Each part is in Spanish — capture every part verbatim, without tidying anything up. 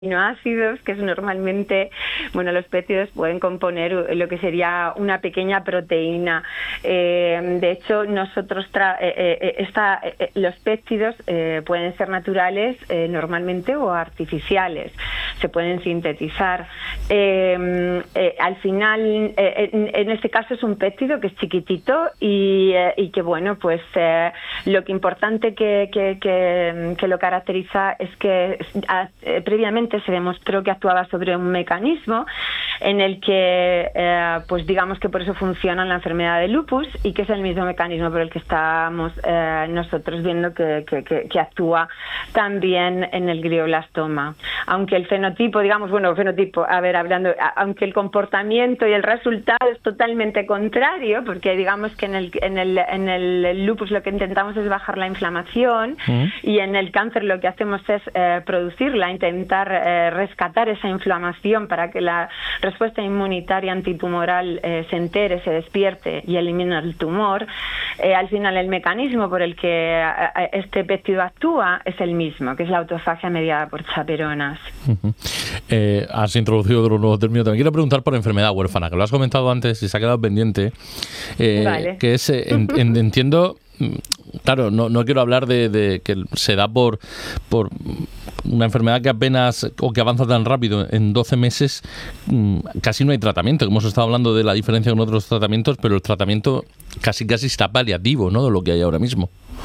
aminoácidos, que es normalmente, bueno, los péptidos pueden componer lo que sería una pequeña proteína. Eh, de hecho, nosotros tra eh, eh, esta, eh, los péptidos eh, pueden ser naturales eh, normalmente o artificiales, se pueden sintetizar. Eh, eh, al final, eh, en, en este caso es un péptido que es chiquitito y, eh, y que, bueno, pues eh, lo que importante que, que, que, que lo caracteriza es que eh, previamente se demostró que actuaba sobre un mecanismo en el que, eh, pues digamos que por eso funciona la enfermedad de lupus y que es el mismo mecanismo por el que estamos eh, nosotros viendo que, que, que, que actúa también en el glioblastoma. Aunque el fenotipo, digamos, bueno, fenotipo, a ver, hablando, aunque el comportamiento y el resultado es totalmente contrario, porque digamos que en el, en el, en el lupus lo que intentamos es bajar la inflamación ¿Mm? y en el cáncer lo que hacemos es eh, producirla, intentar eh, rescatar esa inflamación para que la respuesta inmunitaria antitumoral eh, se entere, se despierte y elimine el tumor. Eh, al final el mecanismo por el que eh, este péptido actúa es el mismo, que es la autofagia mediada por chaperonas. Uh-huh. eh, has introducido otro nuevo término. También quiero preguntar por enfermedad huérfana, que lo has comentado antes y se ha quedado pendiente, eh, vale. que es, eh, en, en, entiendo, claro, no, no quiero hablar de, de que se da por, por una enfermedad que apenas, o que avanza tan rápido, en doce meses casi no hay tratamiento. Hemos estado hablando de la diferencia con otros tratamientos, pero el tratamiento casi casi está paliativo, ¿no?, de lo que hay ahora mismo.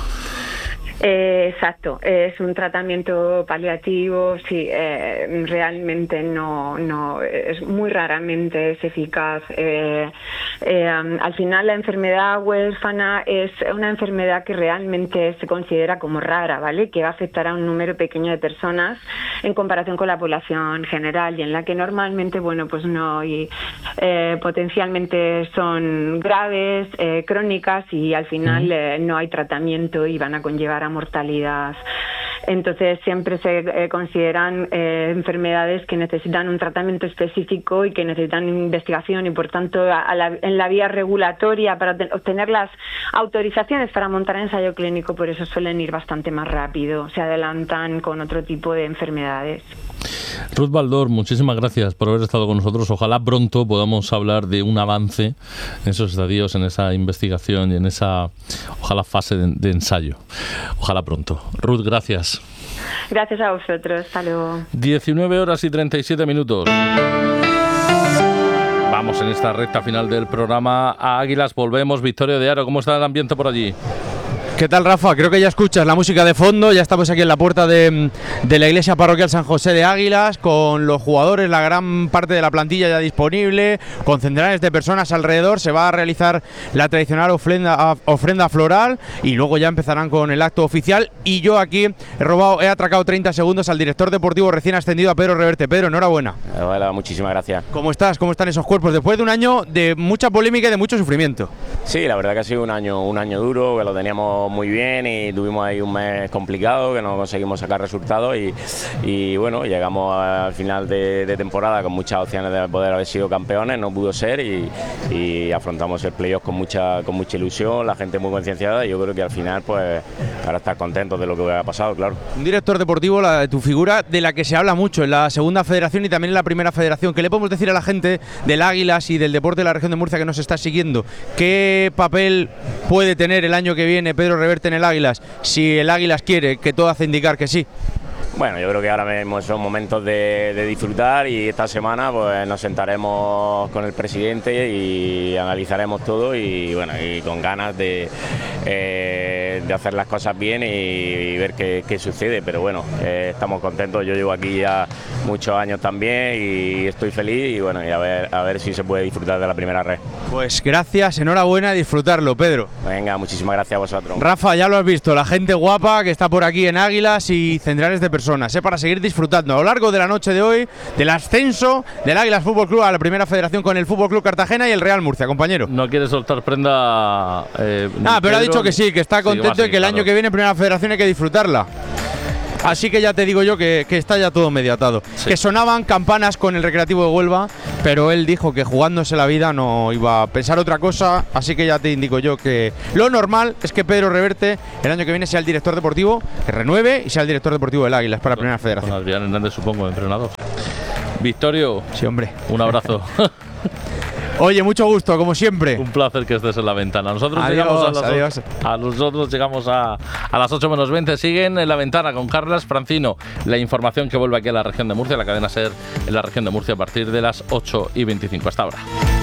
Eh, exacto, es un tratamiento paliativo, sí, eh, realmente no, no, es muy raramente es eficaz. Eh, eh, al final la enfermedad huérfana es una enfermedad que realmente se considera como rara, ¿vale? Que va a afectar a un número pequeño de personas en comparación con la población general y en la que normalmente, bueno, pues no, y eh, potencialmente son graves, eh, crónicas y al final eh, no hay tratamiento y van a conllevar a mortalidad. Entonces siempre se eh, consideran eh, enfermedades que necesitan un tratamiento específico y que necesitan investigación y por tanto a, a la, en la vía regulatoria para obtener las autorizaciones para montar ensayo clínico, por eso suelen ir bastante más rápido, se adelantan con otro tipo de enfermedades. Ruth Baldor, muchísimas gracias por haber estado con nosotros. Ojalá pronto podamos hablar de un avance en esos estadios, en esa investigación y en esa, ojalá, fase de, de ensayo. Ojalá pronto. Ruth, gracias. Gracias a vosotros. Hasta luego. diecinueve horas y treinta y siete minutos. Vamos en esta recta final del programa a Águilas. Volvemos. Victoria de Aro, ¿cómo está el ambiente por allí? ¿Qué tal, Rafa? Creo que ya escuchas la música de fondo. Ya estamos aquí en la puerta de, de la iglesia parroquial San José de Águilas, con los jugadores, la gran parte de la plantilla ya disponible, con centenares de personas alrededor. Se va a realizar la tradicional ofrenda, ofrenda floral y luego ya empezarán con el acto oficial. Y yo aquí he robado, he atracado treinta segundos al director deportivo recién ascendido, a Pedro Reverte. Pedro, enhorabuena. Hola, muchísimas gracias. ¿Cómo estás? ¿Cómo están esos cuerpos? Después de un año de mucha polémica y de mucho sufrimiento. Sí, la verdad que ha sido un año, un año duro, que lo teníamos muy bien y tuvimos ahí un mes complicado que no conseguimos sacar resultados y, y bueno, llegamos al final de, de temporada con muchas opciones de poder haber sido campeones, no pudo ser y, y afrontamos el playoff con mucha, con mucha ilusión, la gente muy concienciada y yo creo que al final pues ahora estar contentos de lo que ha pasado, claro. Un director deportivo, la de tu figura, de la que se habla mucho en la segunda federación y también en la primera federación. ¿Qué le podemos decir a la gente del Águilas y del deporte de la región de Murcia que nos está siguiendo? ¿Qué papel puede tener el año que viene Pedro Reverte en el Águilas, si el Águilas quiere, que todo hace indicar que sí? Bueno, yo creo que ahora mismo son momentos de, de disfrutar y esta semana pues nos sentaremos con el presidente y analizaremos todo y bueno, y con ganas de, eh, de hacer las cosas bien y, y ver qué, qué sucede, pero bueno, eh, estamos contentos, yo llevo aquí ya muchos años también y estoy feliz y bueno, y a ver, a ver si se puede disfrutar de la primera red. Pues gracias, enhorabuena, disfrutarlo, Pedro. Venga, muchísimas gracias a vosotros. Rafa, ya lo has visto, la gente guapa que está por aquí en Águilas y centenares de personas. ¿eh? Para seguir disfrutando a lo largo de la noche de hoy del ascenso del Águilas Fútbol Club a la primera federación con el Fútbol Club Cartagena y el Real Murcia, compañero. No quiere soltar prenda. Eh, ah, pero Pedro ha dicho que sí, que está contento sí, y que el claro. año que viene en primera federación hay que disfrutarla. Así que ya te digo yo que, que está ya todo medio atado. Sí. Que sonaban campanas con el Recreativo de Huelva, pero él dijo que jugándose la vida no iba a pensar otra cosa. Así que ya te indico yo que lo normal es que Pedro Reverte el año que viene sea el director deportivo, que renueve y sea el director deportivo del Águilas para la Primera Federación. Con Adrián Hernández, supongo, entrenador. Victorio. Sí, hombre. Un abrazo. Oye, mucho gusto, como siempre. Un placer que estés en la ventana. Nosotros adiós, llegamos a las adiós. A nosotros llegamos a, a las ocho menos veinte. Siguen en la ventana con Carlas Francino. La información que vuelve aquí a la región de Murcia, la cadena SER en la región de Murcia a partir de las ocho y veinticinco. Hasta ahora.